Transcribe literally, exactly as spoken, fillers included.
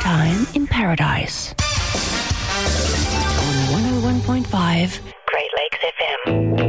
Time in Paradise. On one oh one point five Great Lakes F M.